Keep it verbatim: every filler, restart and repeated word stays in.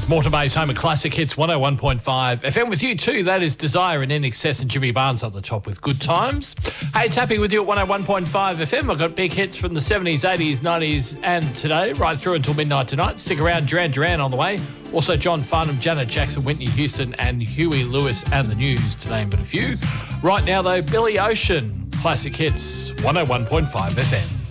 Mortimer's home of classic hits, one oh one point five F M with you too. That is Desire and In Excess and Jimmy Barnes at the top with Good Times. Hey, it's Happy with you at one oh one point five F M. I've got big hits from the seventies, eighties, nineties and today, right through until midnight tonight. Stick around, Duran Duran on the way. Also John Farnham, Janet Jackson, Whitney Houston and Huey Lewis and the News, to name but a few. Right now though, Billy Ocean, classic hits, one oh one point five F M.